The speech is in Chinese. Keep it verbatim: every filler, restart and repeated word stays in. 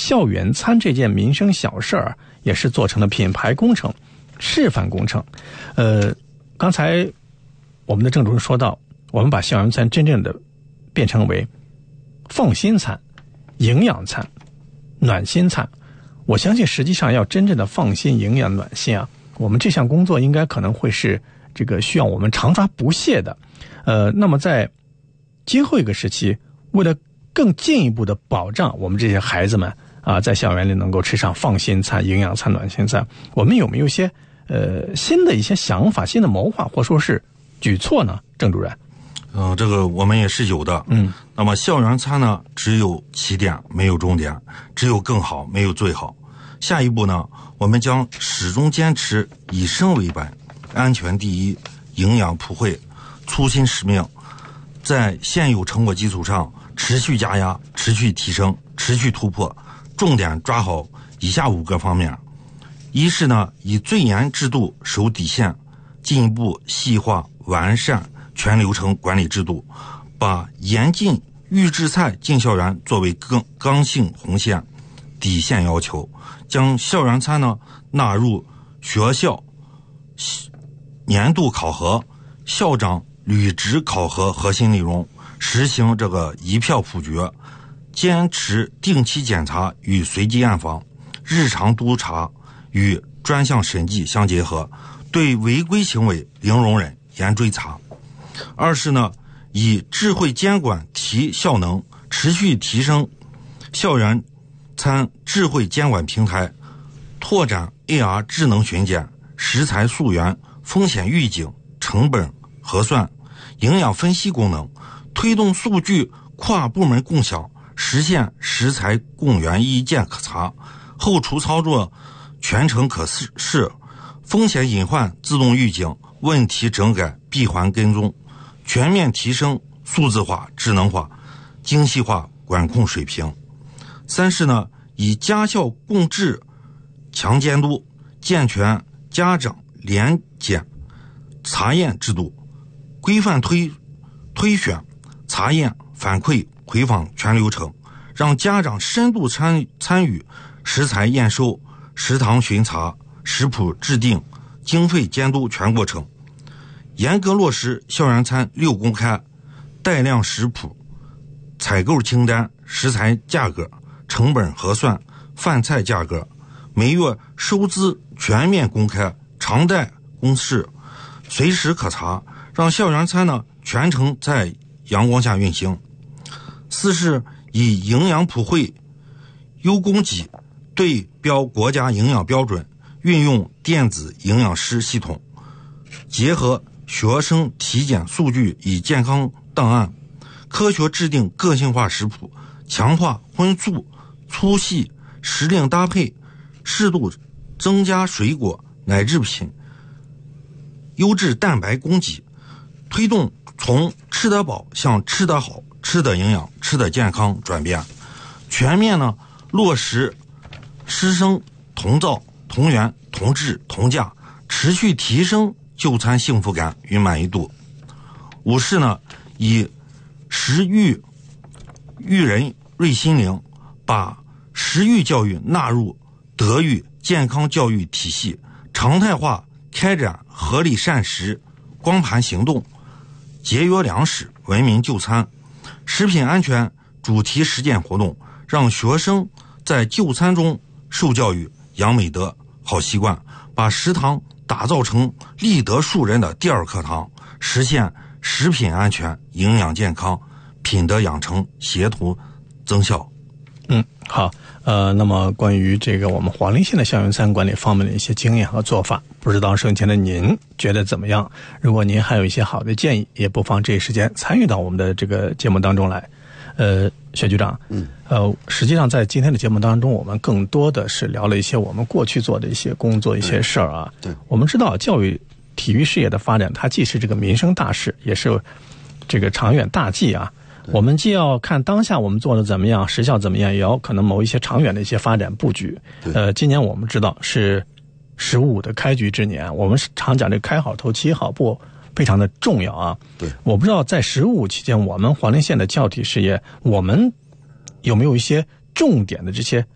校园餐这件民生小事儿也是做成了品牌工程、示范工程。呃，刚才我们的郑主任说到，我们把校园餐真正的变成为放心餐、营养餐、暖心餐。我相信实际上要真正的放心、营养、暖心啊，我们这项工作应该可能会是这个需要我们常抓不懈的。呃，那么在今后一个时期，为了更进一步的保障我们这些孩子们啊，在校园里能够吃上放心餐、营养餐、暖心餐，我们有没有一些呃新的一些想法、新的谋划，或说是举措呢？郑主任。 嗯、呃，这个我们也是有的。 嗯， 那么校园餐呢，只有起点没有终点，只有更好没有最好。下一步呢，我们将始终坚持以生为本，安全第一，营养普惠，粗心使命，在现有成果基础上持续加压、持续提升、持续突破，重点抓好以下五个方面。一是呢，以最严制度守底线，进一步细化完善全流程管理制度，把严禁预制菜进校园作为刚刚性红线底线要求，将校园餐呢纳入学校年度考核、校长履职考核核心内容，实行这个一票普决，坚持定期检查与随机暗访，日常督查与专项审计相结合，对违规行为零容忍、严追查。二是呢，以智慧监管提效能，持续提升校园餐智慧监管平台，拓展 A R 智能巡检、食材溯源、风险预警、成本核算、营养分析功能，推动数据跨部门共享，实现食材供源一键可查，后厨操作全程可视，风险隐患自动预警，问题整改闭环跟踪，全面提升数字化、智能化、精细化管控水平。三是呢，以家校共治强监督，健全家长联检查验制度，规范推推选、查验、反馈、回访全流程，让家长深度参参与食材验收、食堂巡查、食谱制定、经费监督全过程，严格落实校园餐六公开、带量食谱、采购清单、食材价格、成本核算、饭菜价格，每月收支全面公开，常态公示，随时可查，让校园餐呢全程在阳光下运行。四是以营养普惠优供给对标国家营养标准，运用电子营养师系统，结合学生体检数据与健康档案，科学制定个性化食谱，强化荤素粗细时令搭配，适度增加水果奶制品优质蛋白供给，推动从吃得饱向吃得好、吃得营养、吃得健康转变，全面呢落实师生同灶同源同质同价，持续提升就餐幸福感与满意度。五是呢，以食育育人瑞心灵，把食育教育纳入德育健康教育体系，常态化开展合理膳食、光盘行动、节约粮食、文明就餐、食品安全主题实践活动，让学生在就餐中受教育、养美德、好习惯，把食堂打造成立德树人的第二课堂，实现食品安全、营养健康、品德养成协同增效。 嗯，好，呃，那么关于这个我们黄陵县的校园餐管理方面的一些经验和做法，不知道收音前的您觉得怎么样？如果您还有一些好的建议，也不妨这一时间参与到我们的这个节目当中来。呃，薛局长， 嗯， 呃，实际上在今天的节目当中，我们更多的是聊了一些我们过去做的一些工作、一些事儿啊。 对， 我们知道教育体育事业的发展，它既是这个民生大事，也是这个长远大计啊。我们既要看当下我们做的怎么样，实效怎么样，也要可能某一些长远的一些发展布局。呃，今年我们知道是十五的开局之年，我们常讲这开好头、起好步非常的重要啊。 对， 我不知道在十五期间，我们黄陵县的教体事业，我们有没有一些重点的这些